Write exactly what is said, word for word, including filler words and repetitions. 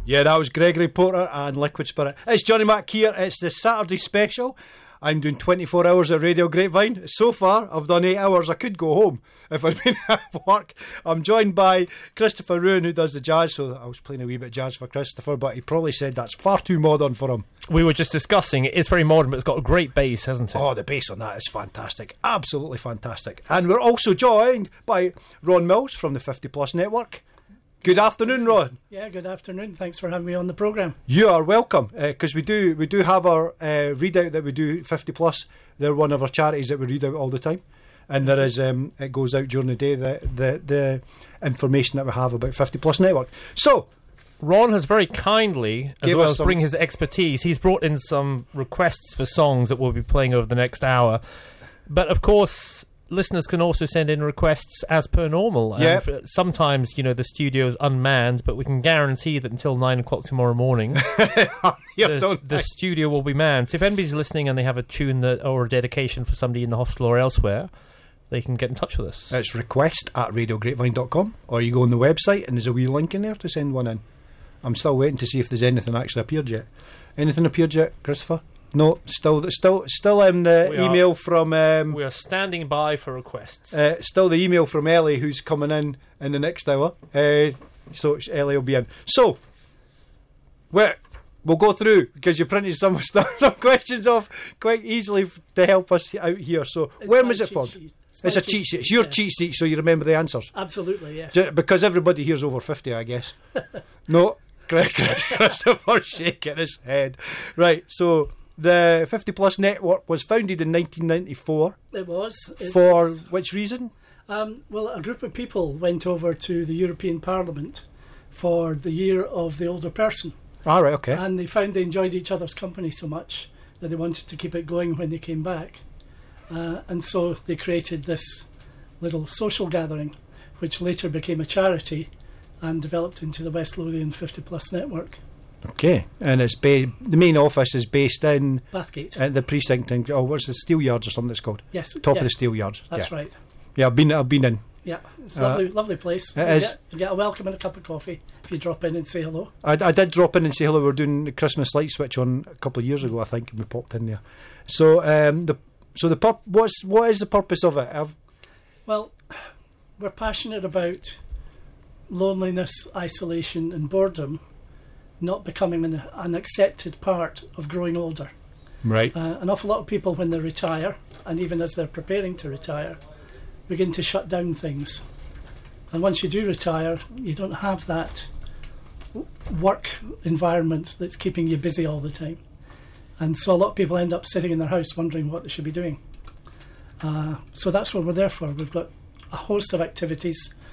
Yeah, that was Gregory Porter and Liquid Spirit. It's Johnny Mac here. It's the Saturday special. I'm doing twenty-four hours at Radio Grapevine. So far, I've done eight hours. I could go home if I'd been at work. I'm joined by Christopher Ruin, who does the jazz. So I was playing a wee bit of jazz for Christopher, but he probably said that's far too modern for him. We were just discussing, it is very modern, but it's got a great bass, hasn't it? Oh, the bass on that is fantastic. Absolutely fantastic. And we're also joined by Ron Mills from the fifty Plus Network. Good afternoon, Ron. Yeah, good afternoon. Thanks for having me on the programme. You are welcome, because uh, we do we do have our uh, readout that we do fifty Plus. They're one of our charities that we read out all the time, and there is um, it goes out during the day, the, the the information that we have about fifty Plus Network. So Ron has very kindly, as Give well us as some- bring his expertise, he's brought in some requests for songs that we'll be playing over the next hour. But of course, listeners can also send in requests as per normal. And Yep. f- sometimes, you know, the studio is unmanned, but we can guarantee that until nine o'clock tomorrow morning, yeah, the, don't the studio will be manned. So if anybody's listening and they have a tune that or a dedication for somebody in the hospital or elsewhere, they can get in touch with us. It's request at radio grapevine dot com, or you go on the website and there's a wee link in there to send one in. I'm still waiting to see if there's anything actually appeared yet. Anything appeared yet, Christopher? No, still, still, still in the We are- email from. Um, We are standing by for requests. uh, still the email from Ellie, who's coming in in the next hour. Uh, so Ellie will be in. So, well, we'll go through because you printed some stuff, some questions off quite easily f- to help us out here. So, It's when my was it cheat from? sheet. It's It's my a cheat sheet. It's your yeah. cheat sheet, so you remember the answers. Absolutely, yes. Ju- Because everybody here's over fifty, I guess. No, Christopher's shaking his head. Right, so the fifty Plus Network was founded in nineteen ninety-four. It was. It For was- which reason? Um, well, a group of people went over to the European Parliament for the Year of the Older Person, All right, okay. and they found they enjoyed each other's company so much that they wanted to keep it going when they came back. Uh, and so they created this little social gathering, which later became a charity and developed into the West Lothian fifty Plus Network. Okay, and it's ba- the main office is based in Bathgate. at the precinct in oh, what's the Steel Yards or something it's called? yes. Top yes, of the Steel Yards. That's yeah. right. Yeah, I've been I've been in. Yeah, it's a Uh, lovely, lovely place. it you is. Get, you get a welcome and a cup of coffee if you drop in and say hello. I, I did drop in and say hello. We were doing the Christmas light switch on a couple of years ago, I think, and we popped in there. So um, the so the pur- what's what is the purpose of it? I've, Well, we're passionate about loneliness, isolation, and boredom not becoming an, an accepted part of growing older. right. Uh, an awful lot of people, when they retire, and even as they're preparing to retire, begin to shut down things. And once you do retire, you don't have that w- work environment that's keeping you busy all the time. And so a lot of people end up sitting in their house wondering what they should be doing. Uh, so that's what we're there for. We've got a host of activities